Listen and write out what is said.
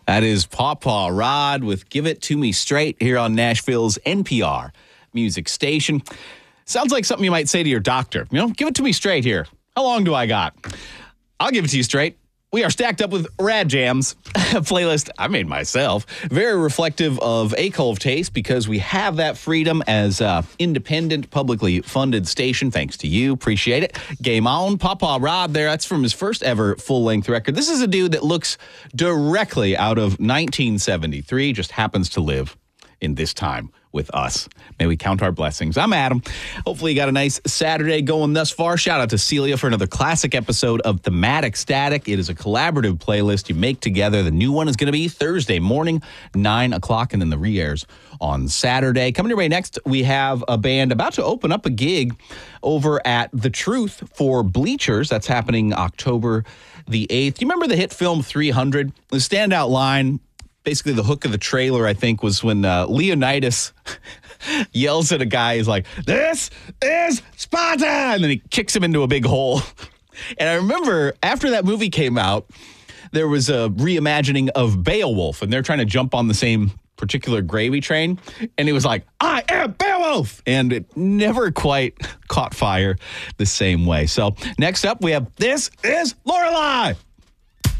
That is Pawpaw Rod with Give It To Me Straight here on Nashville's NPR music station. Sounds like something you might say to your doctor. Give it to me straight here. How long do I got? I'll give it to you straight. We are stacked up with Rad Jams, a playlist I made myself. Very reflective of A Cove taste because we have that freedom as an independent, publicly funded station. Thanks to you. Appreciate it. Game on. Pawpaw Rod there. That's from his first ever full-length record. This is a dude that looks directly out of 1973, just happens to live in this time with us. May we count our blessings. I'm Adam. Hopefully you got a nice Saturday going thus far. Shout out to Celia for another classic episode of Thematic Static. It is a collaborative playlist you make together. The new one is going to be Thursday morning, 9 o'clock, and then the re-airs on Saturday. Coming your way next, we have a band about to open up a gig over at The Truth for Bleachers. That's happening October the 8th. Do you remember the hit film 300? The standout line, basically the hook of the trailer, I think, was when Leonidas yells at a guy. He's like, "This is Sparta!" And then he kicks him into a big hole. And I remember after that movie came out, there was a reimagining of Beowulf, and they're trying to jump on the same particular gravy train. And he was like, "I am Beowulf!" And it never quite caught fire the same way. So next up, we have This Is Lorelei.